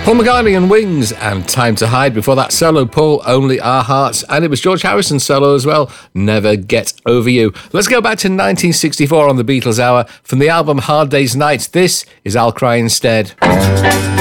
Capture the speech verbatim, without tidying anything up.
Paul McCartney and Wings and Time to Hide. Before that solo, Paul, Only Our Hearts. And it was George Harrison's solo as well, Never Get Over You. Let's go back to nineteen sixty-four on the Beatles Hour. From the album Hard Day's Night, this is I'll Cry Instead.